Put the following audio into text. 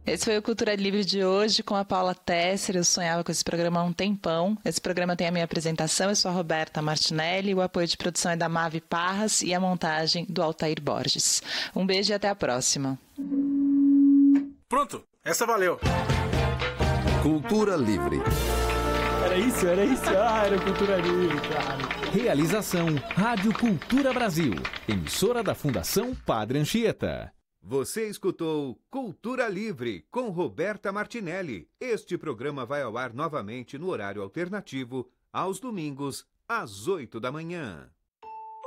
Esse foi o Cultura Livre de hoje com a Paula Tesser. Eu sonhava com esse programa há um tempão. Esse programa tem a minha apresentação, eu sou a Roberta Martinelli, o apoio de produção é da Mavi Parras e a montagem do Altair Borges. Um beijo e até a próxima. Pronto, essa valeu. Cultura Livre. Era isso. Era Cultura Livre, cara. Realização Rádio Cultura Brasil, emissora da Fundação Padre Anchieta. Você escutou Cultura Livre com Roberta Martinelli. Este programa vai ao ar novamente no horário alternativo, aos domingos, às 8 da manhã.